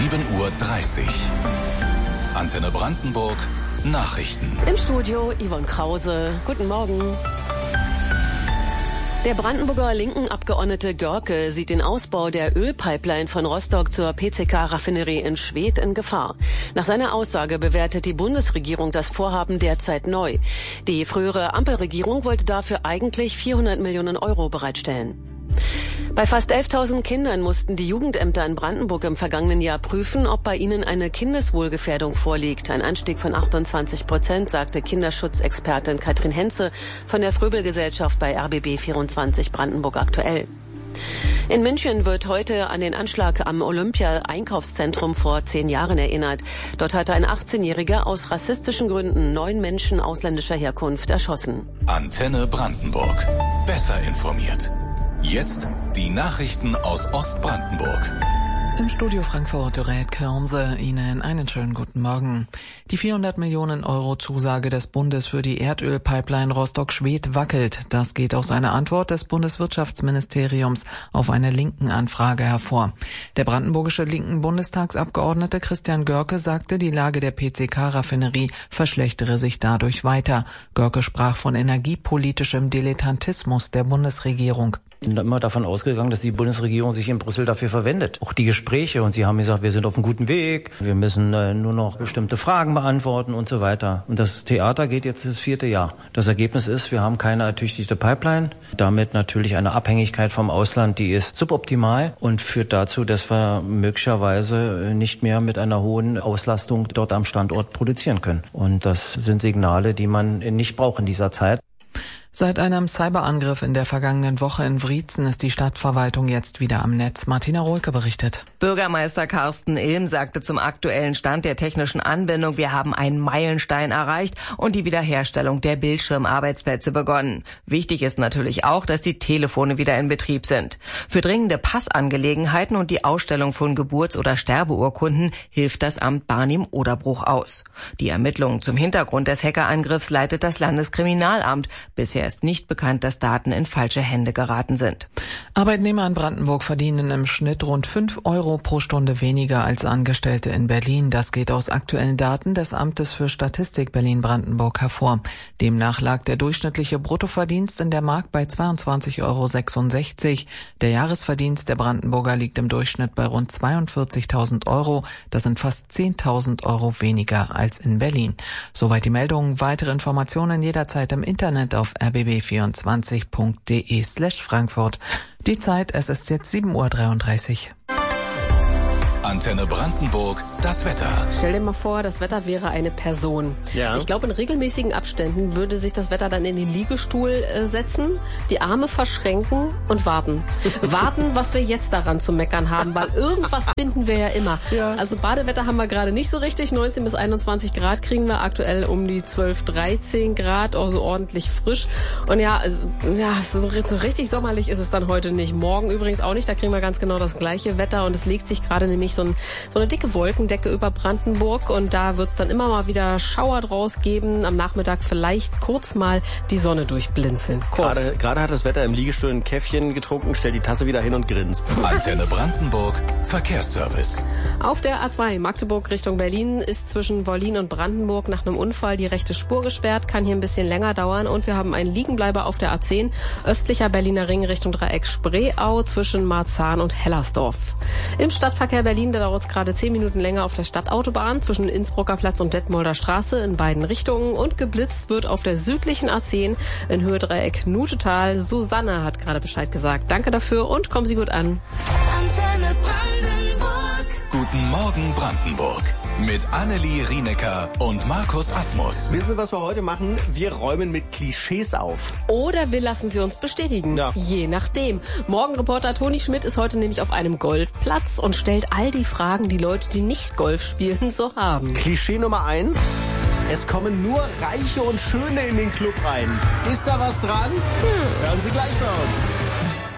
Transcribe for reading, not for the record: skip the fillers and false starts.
7:30 Uhr. Antenne Brandenburg, Nachrichten. Im Studio Yvonne Krause. Guten Morgen. Der Brandenburger Linken-Abgeordnete Görke sieht den Ausbau der Ölpipeline von Rostock zur PCK-Raffinerie in Schwedt in Gefahr. Nach seiner Aussage bewertet die Bundesregierung das Vorhaben derzeit neu. Die frühere Ampelregierung wollte dafür eigentlich 400 Millionen Euro bereitstellen. Bei fast 11.000 Kindern mussten die Jugendämter in Brandenburg im vergangenen Jahr prüfen, ob bei ihnen eine Kindeswohlgefährdung vorliegt. Ein Anstieg von 28%, sagte Kinderschutzexpertin Katrin Henze von der Fröbel-Gesellschaft bei RBB24 Brandenburg aktuell. In München wird heute an den Anschlag am Olympia-Einkaufszentrum vor 10 Jahren erinnert. Dort hatte ein 18-Jähriger aus rassistischen Gründen 9 Menschen ausländischer Herkunft erschossen. Antenne Brandenburg. Besser informiert. Jetzt die Nachrichten aus Ostbrandenburg. Im Studio Frankfurt Dorät Körnse, Ihnen einen schönen guten Morgen. Die 400 Millionen Euro Zusage des Bundes für die Erdölpipeline Rostock-Schwedt wackelt. Das geht aus einer Antwort des Bundeswirtschaftsministeriums auf eine linken Anfrage hervor. Der brandenburgische linken Bundestagsabgeordnete Christian Görke sagte, die Lage der PCK-Raffinerie verschlechtere sich dadurch weiter. Görke sprach von energiepolitischem Dilettantismus der Bundesregierung. Ich bin immer davon ausgegangen, dass die Bundesregierung sich in Brüssel dafür verwendet. Auch die Gespräche. Und sie haben gesagt, wir sind auf einem guten Weg. Wir müssen nur noch bestimmte Fragen beantworten und so weiter. Und das Theater geht jetzt das 4. Jahr. Das Ergebnis ist, wir haben keine ertüchtigte Pipeline. Damit natürlich eine Abhängigkeit vom Ausland, die ist suboptimal und führt dazu, dass wir möglicherweise nicht mehr mit einer hohen Auslastung dort am Standort produzieren können. Und das sind Signale, die man nicht braucht in dieser Zeit. Seit einem Cyberangriff in der vergangenen Woche in Wriezen ist die Stadtverwaltung jetzt wieder am Netz. Martina Rohlke berichtet. Bürgermeister Carsten Ilm sagte zum aktuellen Stand der technischen Anbindung, wir haben einen Meilenstein erreicht und die Wiederherstellung der Bildschirmarbeitsplätze begonnen. Wichtig ist natürlich auch, dass die Telefone wieder in Betrieb sind. Für dringende Passangelegenheiten und die Ausstellung von Geburts- oder Sterbeurkunden hilft das Amt Barnim-Oderbruch aus. Die Ermittlungen zum Hintergrund des Hackerangriffs leitet das Landeskriminalamt. Bisher ist nicht bekannt, dass Daten in falsche Hände geraten sind. Arbeitnehmer in Brandenburg verdienen im Schnitt rund 5 Euro pro Stunde weniger als Angestellte in Berlin. Das geht aus aktuellen Daten des Amtes für Statistik Berlin-Brandenburg hervor. Demnach lag der durchschnittliche Bruttoverdienst in der Mark bei 22,66 Euro. Der Jahresverdienst der Brandenburger liegt im Durchschnitt bei rund 42.000 Euro. Das sind fast 10.000 Euro weniger als in Berlin. Soweit die Meldung. Weitere Informationen jederzeit im Internet auf rbb24.de/Frankfurt. Die Zeit, es ist jetzt 7:33 Uhr. Antenne Brandenburg, das Wetter. Stell dir mal vor, das Wetter wäre eine Person. Ja. Ich glaube, in regelmäßigen Abständen würde sich das Wetter dann in den Liegestuhl setzen, die Arme verschränken und warten. Warten, was wir jetzt daran zu meckern haben, weil irgendwas finden wir ja immer. Ja. Also Badewetter haben wir gerade nicht so richtig. 19 bis 21 Grad kriegen wir aktuell um die 12, 13 Grad, auch so ordentlich frisch. Und so richtig sommerlich ist es dann heute nicht. Morgen übrigens auch nicht, da kriegen wir ganz genau das gleiche Wetter und es legt sich gerade nämlich so eine dicke Wolkendecke über Brandenburg und da wird es dann immer mal wieder Schauer draus geben. Am Nachmittag vielleicht kurz mal die Sonne durchblinzeln. Gerade hat das Wetter im Liegestuhl ein Käffchen getrunken, stellt die Tasse wieder hin und grinst. Antenne Brandenburg, Verkehrsservice. Auf der A2 Magdeburg Richtung Berlin ist zwischen Wollin und Brandenburg nach einem Unfall die rechte Spur gesperrt, kann hier ein bisschen länger dauern und wir haben einen Liegenbleiber auf der A10 östlicher Berliner Ring Richtung Dreieck Spreeau zwischen Marzahn und Hellersdorf. Im Stadtverkehr Berlin, da dauert es gerade 10 Minuten länger auf der Stadtautobahn zwischen Innsbrucker Platz und Detmolder Straße in beiden Richtungen und geblitzt wird auf der südlichen A10 in Höhe Dreieck Nutetal. Susanne hat gerade Bescheid gesagt. Danke dafür und kommen Sie gut an. Antenne Brandenburg. Guten Morgen Brandenburg. Mit Annelie Rienecker und Markus Asmus. Wissen Sie, was wir heute machen? Wir räumen mit Klischees auf. Oder wir lassen sie uns bestätigen. Ja. Je nachdem. Morgenreporter Toni Schmidt ist heute nämlich auf einem Golfplatz und stellt all die Fragen, die Leute, die nicht Golf spielen, so haben. Klischee Nummer 1. Es kommen nur Reiche und Schöne in den Club rein. Ist da was dran? Hören Sie gleich bei uns.